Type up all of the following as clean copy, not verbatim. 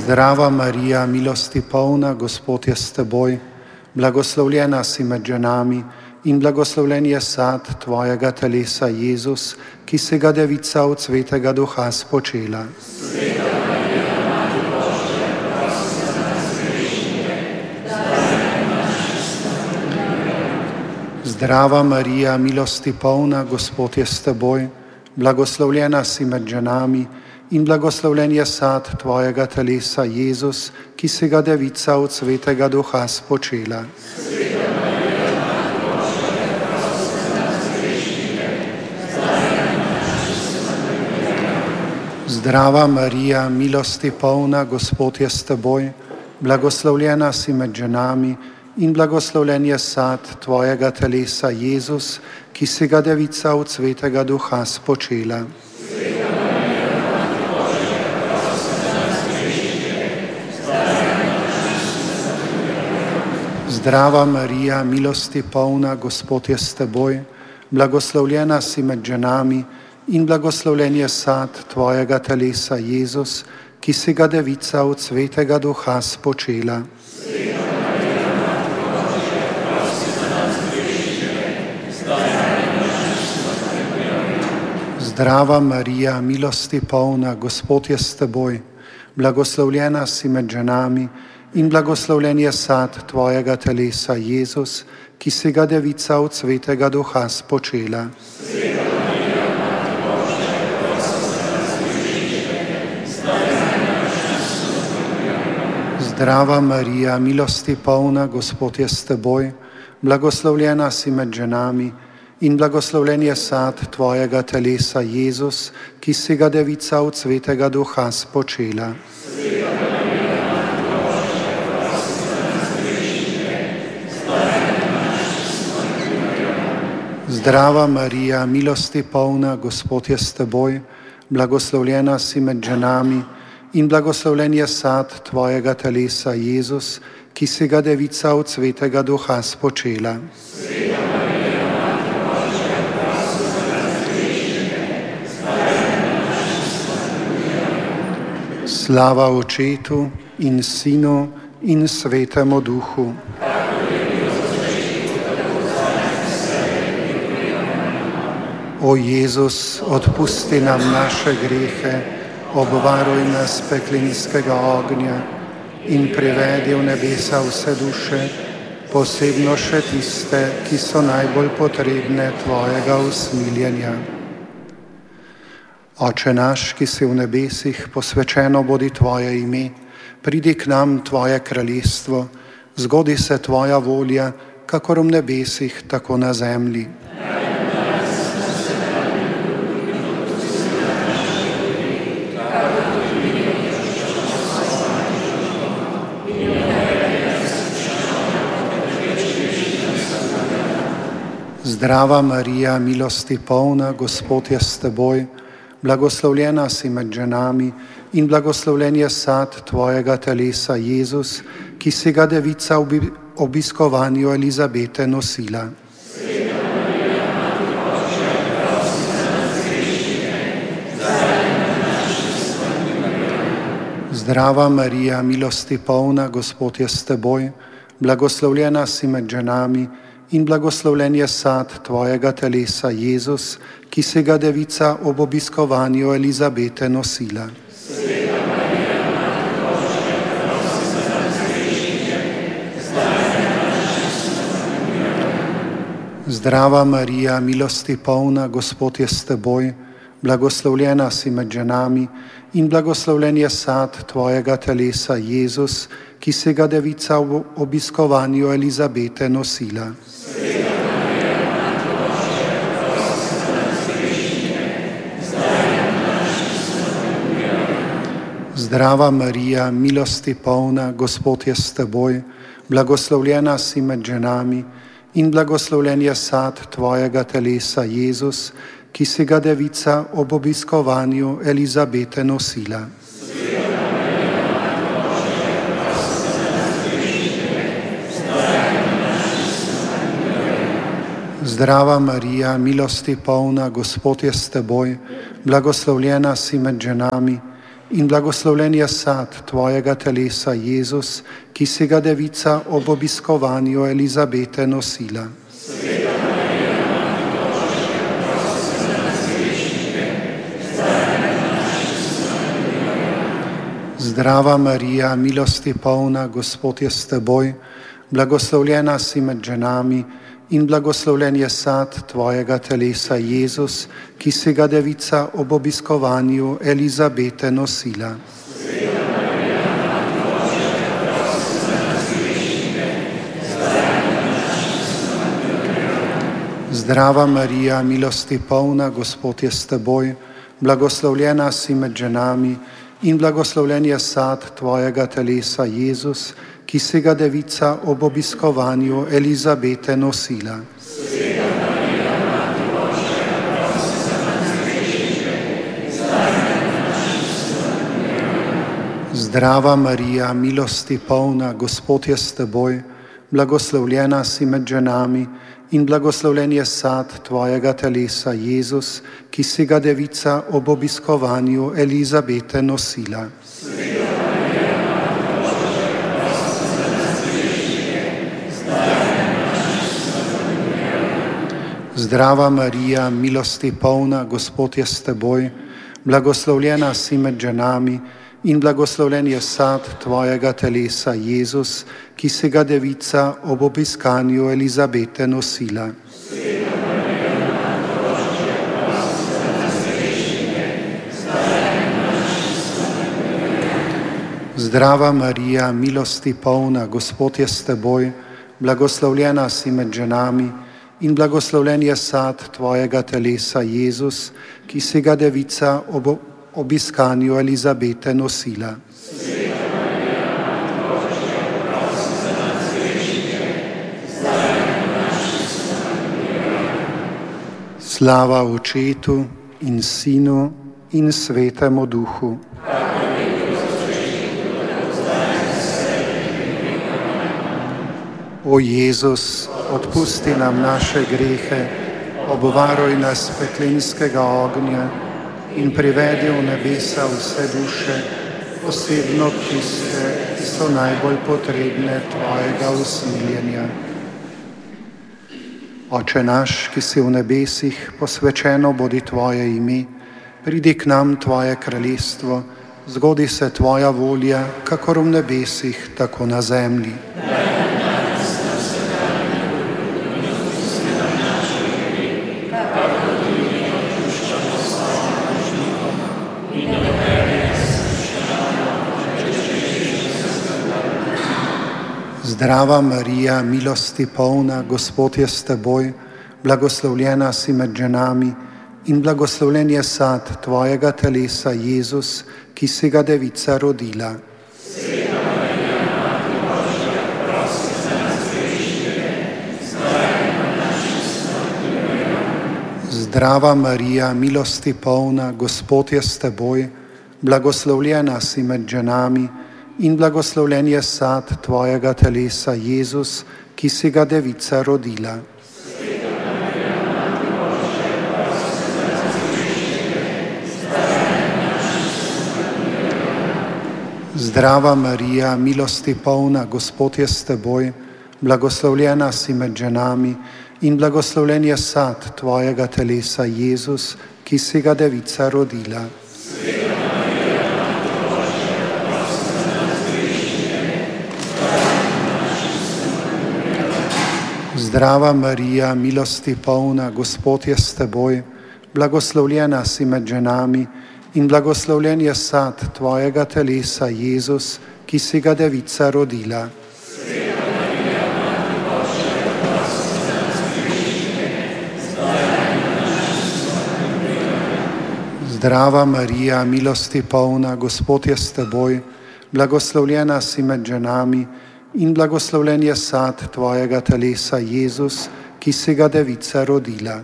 Zdrava Marija, milosti polna, Gospod je s teboj, blagoslovljena si med ženami in blagoslovljen je sad tvojega telesa, Jezus, ki se ga Devica od Svetega Duha spočela. Zdrava Marija, milosti polna, Gospod je s teboj, blagoslovljena si med ženami in blagoslovljen je sad tvojega telesa, Jezus, ki se ga Devica od Svetega Duha spočela. Zdrava Marija, milosti polna, Gospod je s teboj, blagoslovljena si med ženami in blagoslovljen je sad tvojega telesa, Jezus, ki se ga Devica od Svetega Duha spočela. Zdrava Marija, milosti polna, Gospod je s teboj, blagoslovljena si med ženami in blagoslovljen je sad tvojega telesa, Jezus, ki se ga Devica od Svetega Duha spočela. Zdrava Marija, milosti polna, Gospod je s teboj, blagoslovljena si med ženami in blagoslovljen je sad tvojega telesa, Jezus, ki se ga Devica od Svetega Duha spočela. Zdrava Marija, milosti polna, Gospod je s teboj, blagoslovljena si med ženami in blagoslovljen je sad tvojega telesa, Jezus, ki se ga Devica od Svetega Duha spočela. Zdrava Marija, milosti polna, Gospod je s teboj, blagoslovljena si med ženami in blagoslovljen je sad tvojega telesa, Jezus, ki se ga Devica od Svetega Duha spočela. Slava Očetu in Sinu in Svetemu Duhu. O Jezus, odpusti nam naše grehe, obvaruj nas peklinskega ognja in privedi v nebesa vse duše, posebno še tiste, ki so najbolj potrebne tvojega usmiljenja. Oče naš, ki si v nebesih, posvečeno bodi tvoje ime, pridi k nam tvoje kraljestvo, zgodi se tvoja volja, kakor v nebesih, tako na zemlji. Zdrava Marija, milosti polna, Gospod je s teboj, blagoslovljena si med ženami in blagoslovljen je sad tvojega telesa, Jezus, ki si ga Devica v obiskovanju Elizabete nosila. Zdrava Marija, milosti polna, Gospod je s teboj, blagoslovljena si med ženami in blagoslovljen je sad tvojega telesa, Jezus, ki se ga Devica ob obiskovanju Elizabete nosila. Zdrava Marija, milosti polna, Gospod je s teboj, blagoslovljena si med ženami in blagoslovljen je sad tvojega telesa, Jezus, ki se ga Devica ob obiskovanju Elizabete nosila. Zdrava Marija, milosti polna, Gospod je s teboj, blagoslovljena si med ženami in blagoslovljen je sad tvojega telesa, Jezus, ki se ga Devica ob obiskovanju Elizabete nosila. Zdrava Marija, milosti polna, Gospod je s teboj, blagoslovljena si med ženami in blagoslovljen je sad tvojega telesa, Jezus, ki si ga devica ob obiskovanju Elizabete nosila. Zdrava Marija, milosti polna, Gospod je s teboj, blagoslovljena si med ženami in blagoslovljen je sad tvojega telesa, Jezus, ki si ga devica ob obiskovanju Elizabete nosila. Zdrava Marija, milosti polna, Gospod je s teboj, blagoslovljena si med ženami in blagoslovljen je sad tvojega telesa, Jezus, ki si ga devica ob obiskovanju Elizabete nosila. Zdrava Marija, milosti polna, Gospod je s teboj, blagoslovljena si med ženami in blagoslovljen je sad tvojega telesa, Jezus, ki si ga devica ob obiskovanju Elizabete nosila. Zdrava Marija, milosti polna, Gospod je s teboj, blagoslovljena si med ženami in blagoslovljen je sad tvojega telesa, Jezus, ki si ga devica ob obiskanju Elizabete nosila. Zdrava Marija, milosti polna, Gospod je s teboj, blagoslovljena si med ženami in blagoslovljen je sad tvojega telesa, Jezus, ki si ga devica ob obiskanju Elizabete nosila. Slava Očetu in Sinu in Svetemu Duhu. O Jezus, odpusti nam naše grehe, obvaruj nas peklenskega ognja in privedi v nebesa vse duše, posebno tiste, ki so najbolj potrebne tvojega usmiljenja. Oče naš, ki si v nebesih, posvečeno bodi tvoje ime, pridi k nam tvoje kraljestvo, zgodi se tvoja volja, kakor v nebesih, tako na zemlji. Zdrava Marija, milosti polna, Gospod je s teboj, blagoslovljena si med ženami in blagoslovljen je sad tvojega telesa, Jezus, ki si ga devica rodila. Zdrava Marija, milosti polna, Gospod je s teboj, blagoslovljena si med ženami in blagoslovljen je sad tvojega telesa, Jezus, ki si ga devica rodila. Zdrava Marija, milosti polna, Gospod je s teboj, blagoslovljena si med ženami in blagoslovljen je sad tvojega telesa, Jezus, ki si ga devica rodila. Zdrava Marija, milosti polna, Gospod je s teboj, blagoslovljena si med ženami in blagoslovljen je sad tvojega telesa, Jezus, ki si ga devica rodila. Zdrava Marija, milosti polna, Gospod je s teboj, blagoslovljena si med ženami in blagoslovljen je sad tvojega telesa, Jezus, ki si ga devica rodila.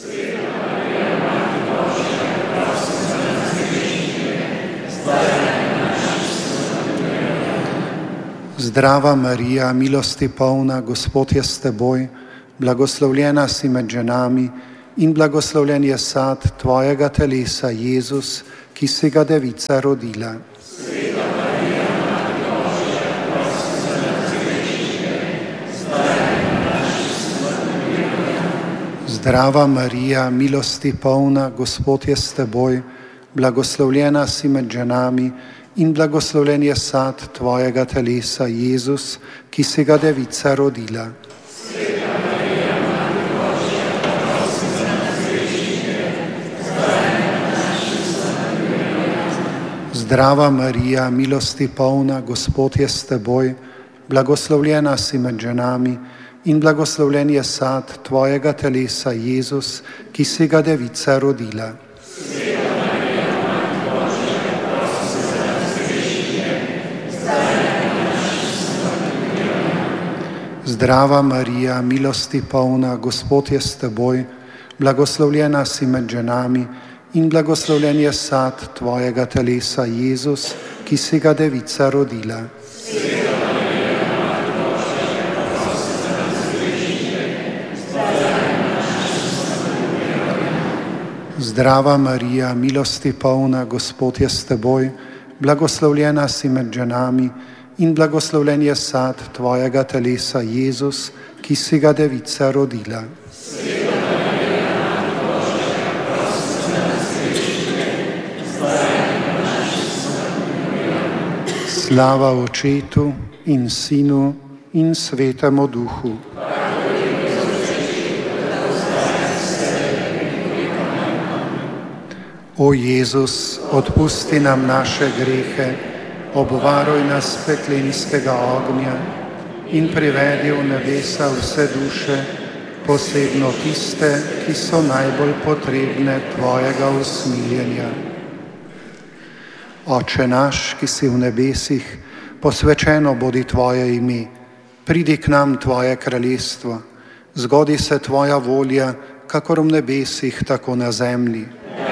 Zdrava Marija, milosti polna, Gospod je s teboj, blagoslovljena si med ženami in blagoslovljen je sad tvojega telesa, Jezus, ki si ga devica rodila. Zdrava Marija, milosti polna, Gospod je s teboj, blagoslovljena si med ženami in blagoslovljen je sad tvojega telesa, Jezus, ki si ga devica rodila. Zdrava Marija, milosti polna, Gospod je s teboj, blagoslovljena si med ženami in blagoslovljen je sad tvojega telesa, Jezus, ki si ga devica rodila. Zdrava Marija, milosti polna, Gospod je s teboj, blagoslovljena si med ženami in blagoslovljen je sad tvojega telesa, Jezus, ki si ga devica rodila. Zdrava Marija, milosti polna, Gospod je s teboj, blagoslovljena si med ženami in blagoslovljen je sad tvojega telesa, Jezus, ki si ga devica rodila. Slava Očetu in Sinu in Svetemu Duhu. O Jezus, odpusti nam naše grehe, obvaruj nas peklenskega ognja in privedi v nebesa vse duše, posebno tiste, ki so najbolj potrebne tvojega usmiljenja. Oče naš, ki si v nebesih, posvečeno bodi tvoje ime, pridi k nam tvoje kraljestvo, zgodi se tvoja volja, kakor v nebesih, tako na zemlji.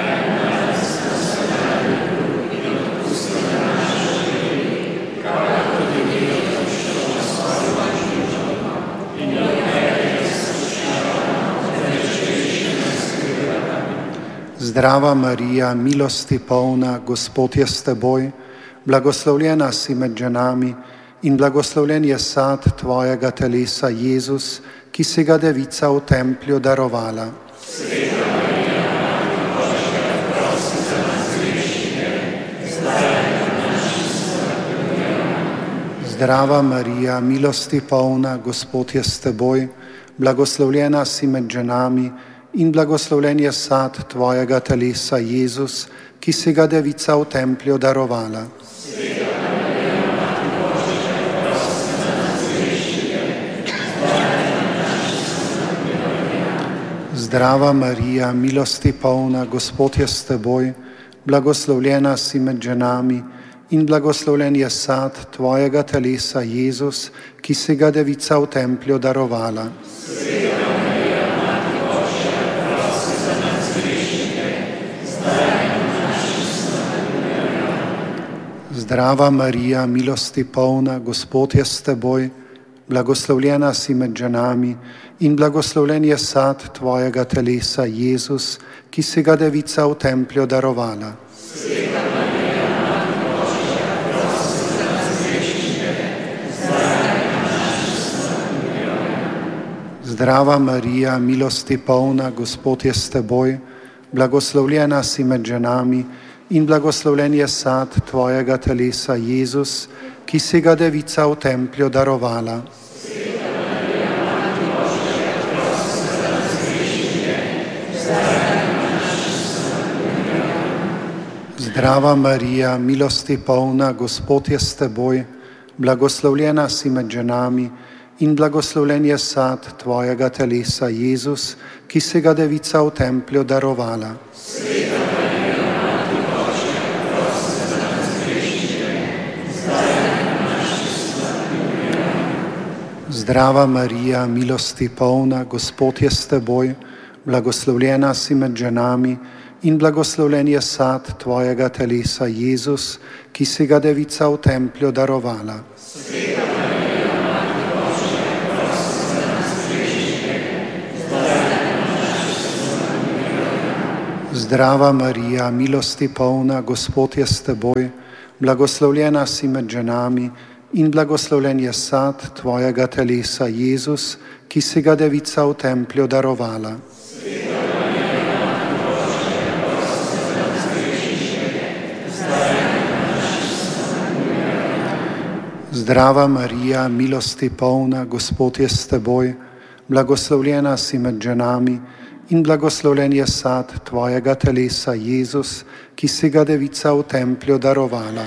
Zdrava Marija, milosti polna, Gospod je s teboj, blagoslovljena si med ženami in blagoslovljen je sad tvojega telesa, Jezus, ki si ga devica v templju darovala. Zdrava Marija, milosti polna, Gospod je s teboj, blagoslovljena si med ženami in blagoslovljen je sad tvojega telesa, Jezus, ki si ga devica v templju darovala. Zdrava Marija, milosti polna, Gospod je s teboj, blagoslovljena si med ženami in blagoslovljen je sad tvojega telesa, Jezus, ki si ga devica v templju darovala. Zdrava Marija, milosti polna, Gospod je s teboj, blagoslovljena si med ženami in blagoslovljen je sad tvojega telesa, Jezus, ki si ga devica v templju darovala. Zdrava Marija, milosti polna, Gospod je s teboj, blagoslovljena si med ženami in blagoslovljen je sad tvojega telesa, Jezus, ki si ga devica v templju darovala. Zdrava Marija, milosti polna, Gospod je s teboj, blagoslovljena si med ženami in blagoslovljen je sad tvojega telesa, Jezus, ki si ga devica v templju darovala. Zdrava Marija, milosti polna, Gospod je s teboj, blagoslovljena si med ženami in blagoslovljen je sad tvojega telesa, Jezus, ki si ga devica v templju darovala. Zdrava Marija, milosti polna, Gospod je s teboj, blagoslovljena si med ženami in blagoslovljen je sad tvojega telesa, Jezus, ki si ga devica v templju darovala. Zdrava Marija, milosti polna, Gospod je s teboj, blagoslovljena si med ženami in blagoslovljen je sad tvojega telesa, Jezus, ki si ga devica v templju darovala.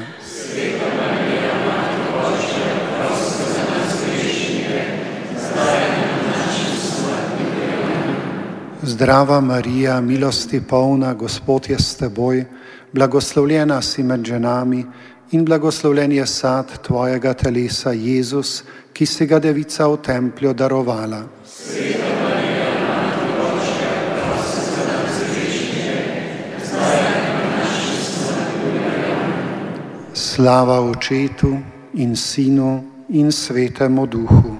Zdrava Marija, milosti polna, Gospod je s teboj, blagoslovljena si med ženami in blagoslovljen je sad tvojega telesa, Jezus, ki si ga devica v templju darovala. Slava Očetu in Sinu in Svetemu Duhu.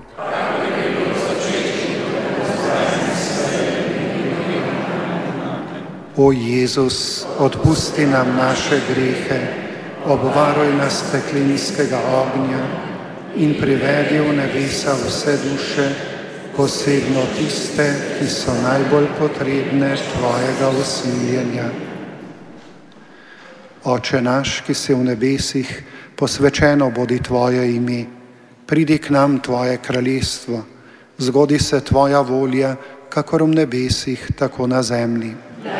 O Jezus, odpusti nam naše grehe, obvaruj nas peklinskega ognja in privedi v nebesa vse duše, posebno tiste, ki so najbolj potrebne tvojega usmiljenja. Oče naš, ki si v nebesih, posvečeno bodi tvoje ime, pridi k nam tvoje kraljestvo, zgodi se tvoja volja, kakor v nebesih, tako na zemlji.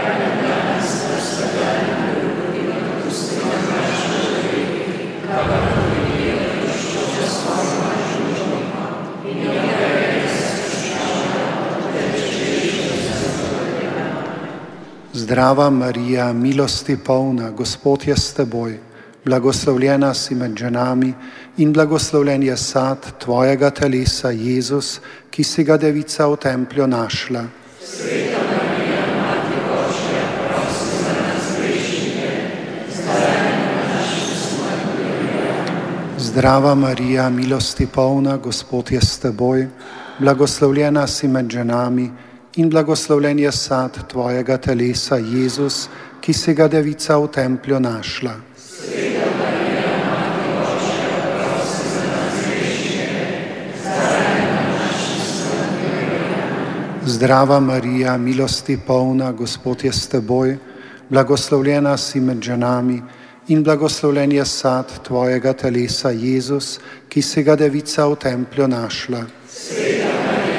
Zdrava Marija, milosti polna, Gospod je s teboj, blagoslovljena si med ženami in blagoslovljen je sad tvojega telesa, Jezus, ki si ga devica v templju našla. Sveta Marija, Mati Božja, prosi za nas grešnike, zdaj in v naši smrtni uri. Zdrava Marija, milosti polna, Gospod je s teboj, blagoslovljena si med ženami in blagoslovljen je sad tvojega telesa, Jezus, ki si ga devica v templju našla. Sveta Marija, Mati Božja, prosi za nas grešnike, zdaj in v naši smrtni uri. Zdrava Marija, milosti polna, Gospod je s teboj, blagoslovljena si med ženami in blagoslovljen je sad tvojega telesa, Jezus, ki si ga devica v templju našla. Sveta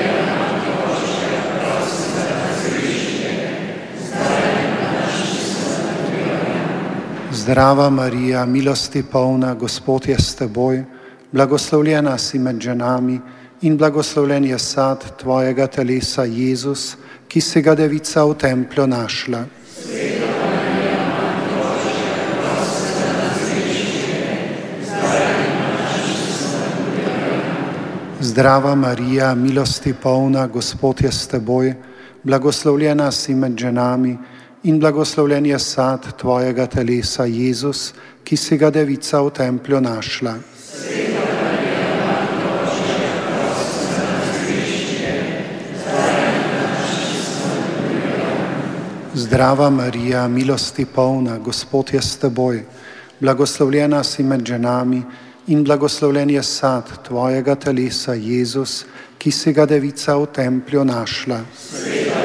Zdrava Marija, milosti polna, Gospod je s teboj, blagoslovljena si med ženami in blagoslovljen je sad tvojega telesa, Jezus, ki si ga devica v templju našla. Sveta Marija, Mati Božja, prosi za nas grešnike, zdaj in v naši smrtni uri. Zdrava Marija, milosti polna, Gospod je s teboj, blagoslovljena si med ženami in blagoslovljen je sad tvojega telesa, Jezus, ki si ga devica v templju našla. Sveta Marija, Mati Božja, prosi za nas grešnike, zdaj in v naši smrtni uri. Zdrava Marija, milosti polna, Gospod je s teboj, blagoslovljena si med ženami in blagoslovljen je sad tvojega telesa, Jezus, ki si ga devica v templju našla. Sveta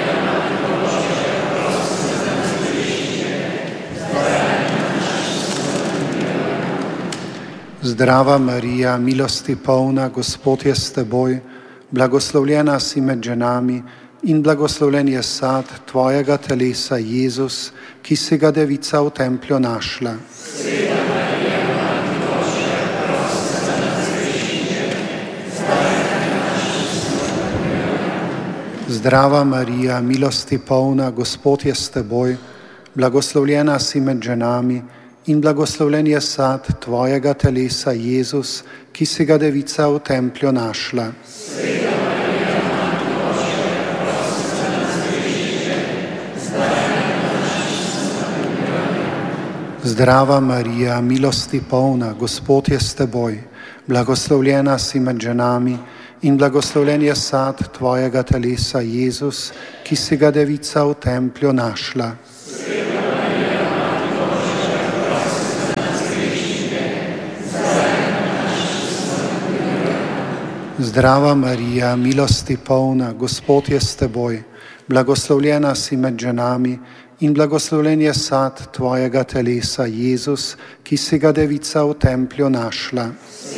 Zdrava Marija, milosti polna, Gospod je s teboj, blagoslovljena si med ženami in blagoslovljen je sad tvojega telesa, Jezus, ki si ga devica v templju našla. Sveta Marija, Mati Božja, prosi za nas grešnike, zdaj in v naši smrtni uri. Zdrava Marija, milosti polna, Gospod je s teboj, blagoslovljena si med ženami in blagoslovljen je sad tvojega telesa, Jezus, ki si ga devica v templju našla. Sveta Marija, Mati Božja, prosi za nas grešnike, zdaj in v naši smrtni uri. Zdrava Marija, milosti polna, Gospod je s teboj, blagoslovljena si med ženami in blagoslovljen je sad tvojega telesa, Jezus, ki si ga devica v templju našla. Zdrava Marija, milosti polna, Gospod je s teboj, blagoslovljena si med ženami in blagoslovljen je sad tvojega telesa, Jezus, ki si ga devica v templju našla.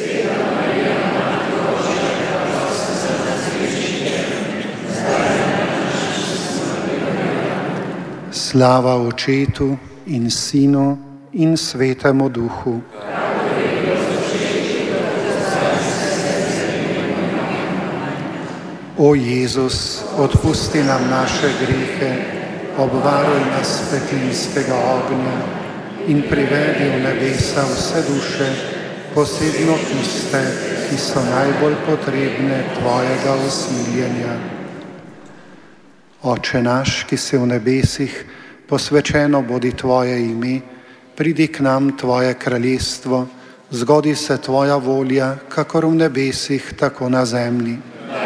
Slava Očetu in Sinu in Svetemu Duhu. O Jezus, odpusti nam naše grehe, obvaruj nas peklinskega ognja in privedi v nebesa vse duše, posebno tiste, ki so najbolj potrebne tvojega usmiljenja. Oče naš, ki si v nebesih, posvečeno bodi tvoje ime, pridi k nam tvoje kraljestvo, zgodi se tvoja volja, kakor v nebesih, tako na zemlji.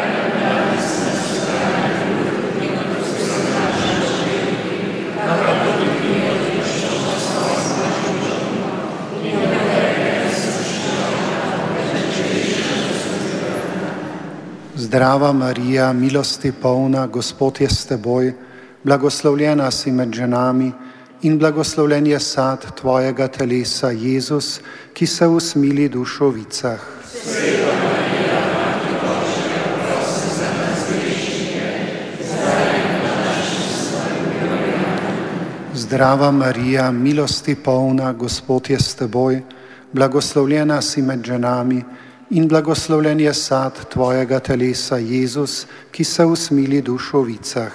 Zdrava Marija, milosti polna, Gospod je s teboj, blagoslovljena si med ženami in blagoslovljen je sad tvojega telesa, Jezus, ki se usmili v dušovicah. Zdrava Marija, milosti polna, Gospod je s teboj, blagoslovljena si med ženami in blagoslovljen je sad tvojega telesa, Jezus, ki se usmili v dušovicah.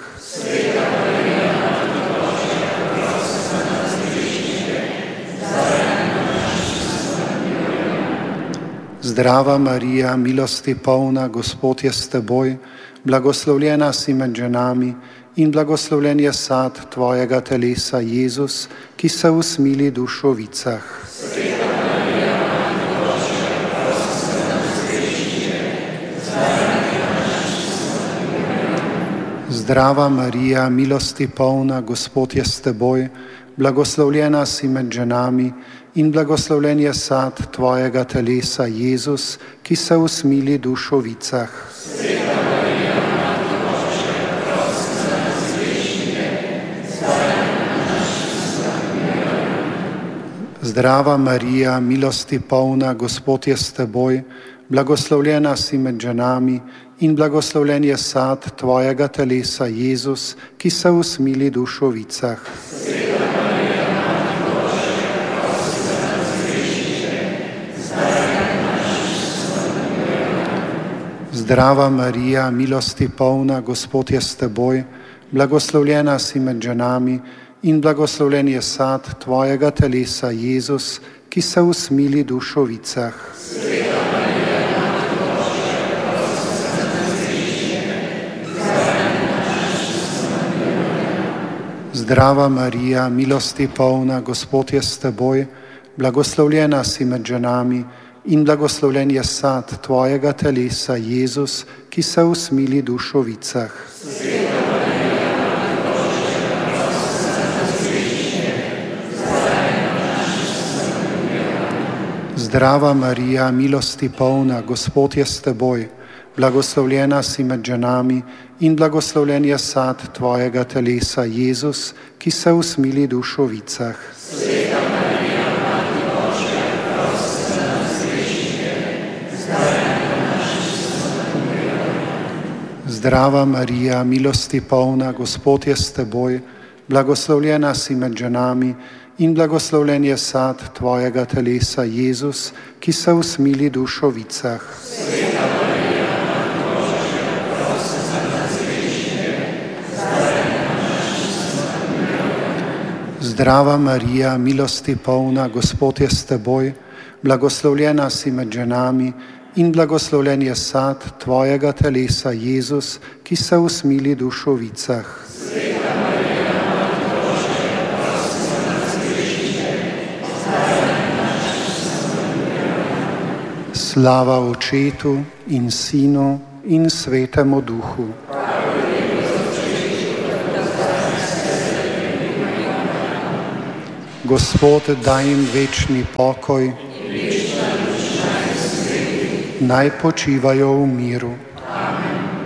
Zdrava Marija, milosti polna, Gospod je s teboj, blagoslovljena si med ženami in blagoslovljen je sad tvojega telesa, Jezus, ki se usmili v dušovicah. Zdrava Marija, milosti polna, Gospod je s teboj, blagoslovljena si med ženami in blagoslovljen je sad tvojega telesa, Jezus, ki se usmili v dušovicah. Zdrava Marija, milosti polna, Gospod je s teboj, blagoslovljena si med ženami in blagoslovljen je sad tvojega telesa, Jezus, ki se usmili v dušovicah. Zdrava Marija, milosti polna, Gospod je s teboj, blagoslovljena si med ženami in blagoslovljen je sad tvojega telesa, Jezus, ki se usmili v dušovicah. Zdrava Marija, milosti polna, Gospod je s teboj, blagoslovljena si med ženami in blagoslovljen je sad tvojega telesa, Jezus, ki se usmili v dušovicah. Zdrava Marija, milosti polna, Gospod je s teboj, blagoslovljena si med ženami in blagoslovljen je sad tvojega telesa, Jezus, ki se usmili v dušovicah. Zdrava Marija, milosti polna, Gospod je s teboj, blagoslovljena si med ženami in blagoslovljen je sad tvojega telesa, Jezus, ki se usmili v dušovicah. Zdrava Marija, milosti polna, Gospod je s teboj, blagoslovljena si med ženami in blagoslovljen je sad tvojega telesa, Jezus, ki se usmili v dušovicah. Slava Očetu in Sinu in Svetemu Duhu. Gospod, daj jim večni pokoj, naj počivajo v miru.